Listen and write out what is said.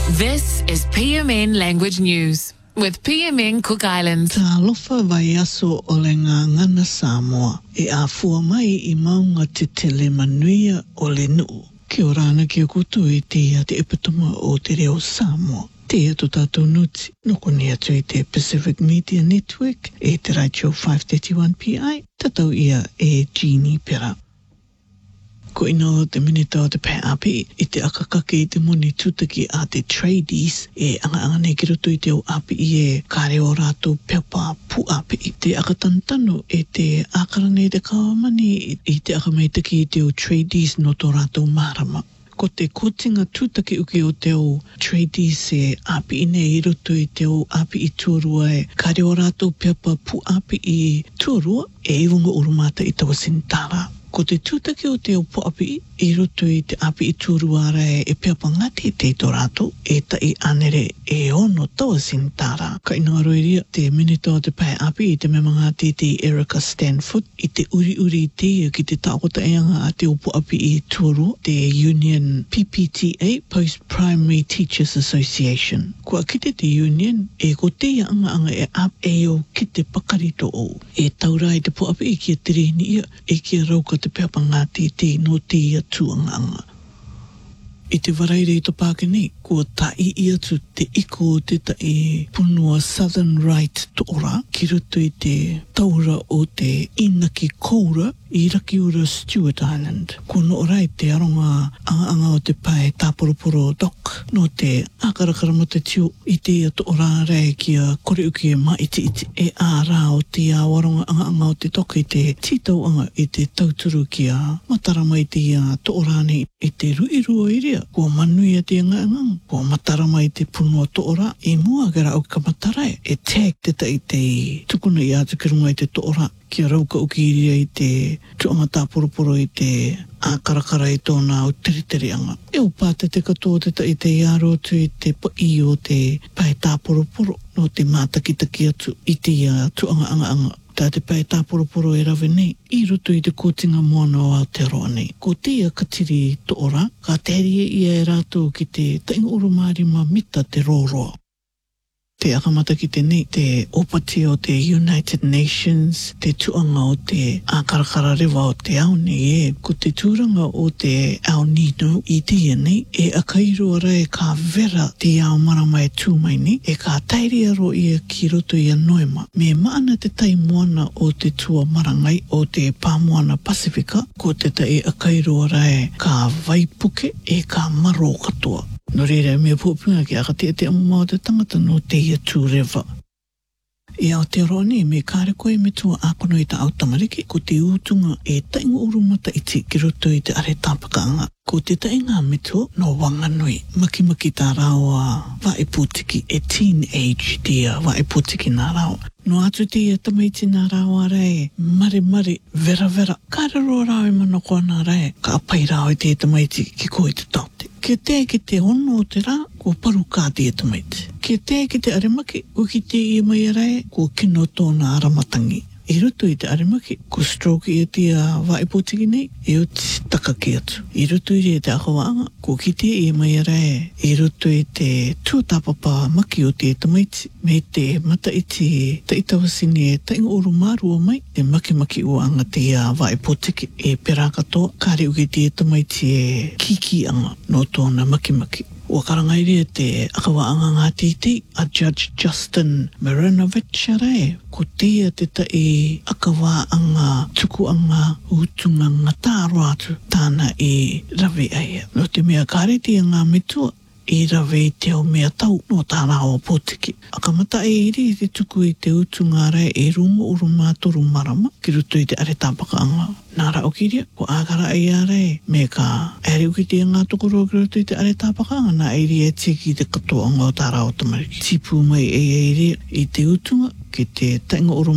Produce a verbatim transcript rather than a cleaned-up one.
This is P M N Language News with P M N Cook Islands. Tā lofa vai aso o le ngā ngana Samoa e a fua mai I maunga te tele manuia o le nuu. Kia ora ana kia kutu I te ia te epatuma o te reo Samoa. Te ia to tātou nuti, noko ni atu I te Pacific Media Network e te Raichio five thirty-one P I, tatau ia e Jeannie Pera. Ko ino te minita o te pai api I te akakake I te moni tutaki a te tradies e anga anga nei ki roto I te o api I e kare o rātou pepa pu api I te akatantano e te akarane te kawamani I te akameitaki I te o tradies no tō rātou marama. Ko te kotinga tutaki uki o te o tradies e api ine I roto I te o api I tuarua e kare o rātou pepa pu api I tuarua e iwunga urumata I tawa sintara. Ko te tūtaki o te o poapi I roto I te api I turuara e, e peapa ngati te ito rātou e tai anere e ono tawa sintara. Ka ino aroiria te minita o te pai api I te memanga te te Erica Stanford I te uri uri te ki te taokota eanga a te o poapi I turu te Union P P T A Post Primary Teachers Association. Kua kite te union e ko te anga anga e ap e o ki te pakarito o. E taura I te poapi I kia tireni ia e kia rauka te peapa ngati te no te ia tuanganga. I te waraire I to Pākene, kua tai I atu te iko o te tai punua Southern Right Tora, ki rutu I te taura o te Inaki Koura I Rakiura Stewart Island. Ko no orai te aronga anga anga o te pai tāporoporo dock, no te akarakara mo te tiu I te ato ora rei kia kore uki e maiti iti e a rā o te a waronga anga anga o te dock I te titau anga I te tauturu kia matarama I te a to orane I te ruirua iria. Kua manuia te anga anga, kua matarama I te punua to ora e mua gara au ka matarai e tag te ta I te tukuna I atu ki runga I te to ora. Kia rauka uki iria I te tuamata poroporo I te ākarakara I tōna o teritere anga. E o pāte te katoa te ta I te iaro atu I te pai o te pai tāporoporo no te mātakitaki atu I te uh, tuanga anga anga. Tā te pai tāporoporo e rawe nei, I roto I te kōtinga moana o Aotearoa nei. Ko tia katiri to ora, ka teria ia e rātou ki te tainga urumārima mita te rōroa. Te akamata ki te nei, te opati o te United Nations, te tuanga o te ākarakara rewa o te ao nei e, ko te tūranga o te ao nino I tia nei, e akairua rai ka vera te ao marama e tūmai nei, e ka tairi aro ia ki roto I a noema. Me maana te tai moana o te tua marangai o te pāmoana Pasifika, ko te tai akairua rai ka vaipuke e ka maro katoa. No reira mea pōpunga ki aka te te amamau te tangata no te ia tūrewa. E Aotearoa nei me kāre koe me tua ākono I ta au tamariki ko te utunga e tainga urumata iti ki roto I te are tāpakaanga. Ko te tainga me tua no wanganui makimaki tā rao a waiputiki e teenage dia waiputiki nā rao. No atu te ia tamaiti nā rao a rei mare mare vera vera. Kāre roa rao I manoko nā rei ka apai rao I te tamaiti ki koe te taute. Kia te ki te ono o te rā, ko paru kā te tamaiti. Kia te ki te aremaki, ko ki te ia mai rei, ko kino tōna aramatangi. I roto I te aremaki, ko stroke I te uh, waipotiki nei, e o te taka ki atu. I roto I te akawaanga, ko ki te ia mai rei, I roto I te tuatapapa maki o te tamaiti, me te mata I te taitawasini e tainga oru marua mai, te maki maki uanga te uh, waipotiki e pera katoa, kāre uki te tamaiti e kiki anga no tōna maki maki. Ua karangairi te akawaanga ngā titi a Judge Justin Marinovich rei, ko tia te tai akawaanga tukuanga utunga ngataro atu tāna I rawe aia. No te mea kāre tia ngā mitua, I rawe te o mea tau no tāna o potiki. Akamata e iri te tuku I te utunga rei e rungo uruma toru marama, ki ruto I te are tāpakaanga. Nāra o kiria, ko ākara ai a rei, me ka ere uki te ngā tokoro ki ruto I te are tāpakaanga, nā iri e tiki te katoa ngā o tā rao tamariki. Tipu mai e e iri I te utunga, ki te tainga uruma